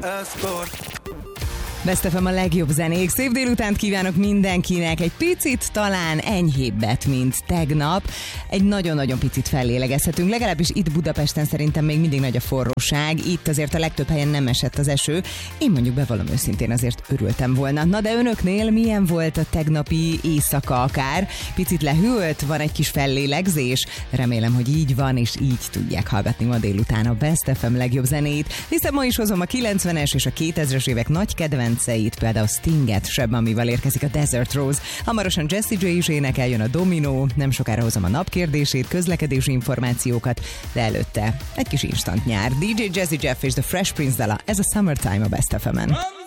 Best FM a legjobb zenék. Szép délutánt kívánok mindenkinek. Egy picit talán enyhébbet, mint tegnap. Egy nagyon-nagyon picit fellélegezhetünk. Legalábbis itt Budapesten szerintem még mindig nagy a forróság. Itt azért a legtöbb helyen nem esett az eső. Én mondjuk bevallom őszintén, azért örültem volna. Na de önöknél milyen volt a tegnapi éjszaka akár? Picit lehűlt? Van egy kis fellélegzés? Remélem, hogy így van, és így tudják hallgatni ma délután a Best FM legjobb zenét. Hiszen ma is hozom a 90-es és a 2000-es évek nagy kedvenceit, például Stinget, Seb Mamival érkezik a Desert Rose. Hamarosan Jessie J is énekel, jön a Dominó, nem sokára hozom a napkérdését, közlekedési információkat, de előtte egy kis instant nyár. DJ Jazzy Jeff és The Fresh Prince dala, ez a Summertime a Best FM-en.